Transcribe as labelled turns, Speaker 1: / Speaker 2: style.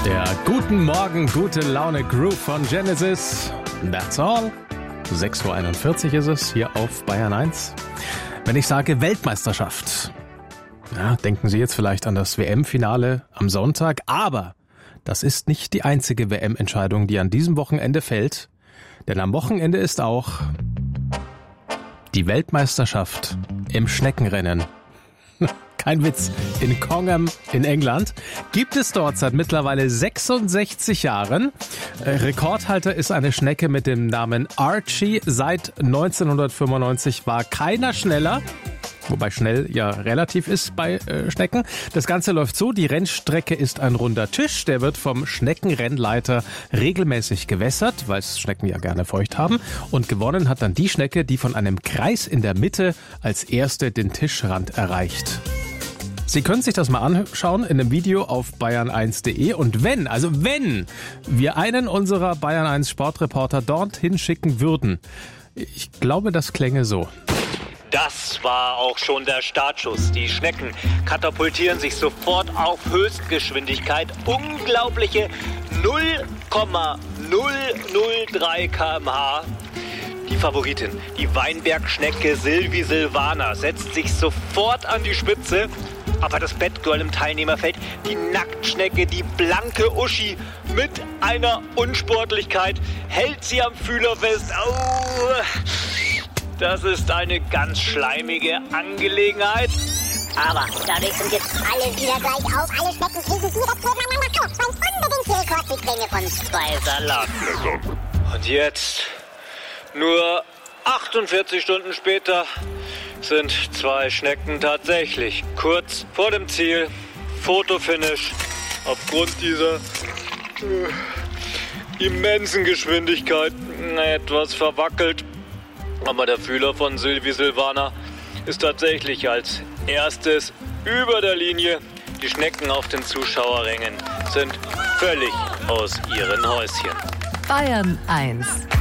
Speaker 1: Der Guten Morgen, gute Laune Groove von Genesis. That's all. 6:41 Uhr ist es hier auf Bayern 1. Wenn ich sage Weltmeisterschaft, ja, denken Sie jetzt vielleicht an das WM-Finale am Sonntag, aber das ist nicht die einzige WM-Entscheidung, die an diesem Wochenende fällt. Denn am Wochenende ist auch die Weltmeisterschaft im Schneckenrennen. Kein Witz. In Congham in England gibt es dort seit mittlerweile 66 Jahren. Rekordhalter ist eine Schnecke mit dem Namen Archie. Seit 1995 war keiner schneller. Wobei schnell ja relativ ist bei Schnecken. Das Ganze läuft so, die Rennstrecke ist ein runder Tisch. Der wird vom Schneckenrennleiter regelmäßig gewässert, weil Schnecken ja gerne feucht haben. Und gewonnen hat dann die Schnecke, die von einem Kreis in der Mitte als erste den Tischrand erreicht. Sie können sich das mal anschauen in einem Video auf bayern1.de. Und wenn wir einen unserer Bayern 1 Sportreporter dorthin schicken würden, ich glaube, das klänge so.
Speaker 2: Das war auch schon der Startschuss. Die Schnecken katapultieren sich sofort auf Höchstgeschwindigkeit. Unglaubliche 0,003 km/h. Die Favoritin, die Weinbergschnecke Sylvie Silvana, setzt sich sofort an die Spitze. Aber das Batgirl im Teilnehmerfeld, die Nacktschnecke, die blanke Uschi mit einer Unsportlichkeit, hält sie am Fühler fest. Oh, das ist eine ganz schleimige Angelegenheit.
Speaker 3: Aber dadurch sind jetzt alle wieder gleich auf. Alle Schnecken fliegen direkt nebeneinander auf. Wollen unbedingt die Rekordbeklänge von 2 Salatblättern.
Speaker 2: Und jetzt, nur 48 Stunden später, sind 2 Schnecken tatsächlich kurz vor dem Ziel. Fotofinish. Aufgrund dieser immensen Geschwindigkeit etwas verwackelt. Aber der Fühler von Sylvie Silvana ist tatsächlich als erstes über der Linie. Die Schnecken auf den Zuschauerrängen sind völlig aus ihren Häuschen.
Speaker 4: Bayern 1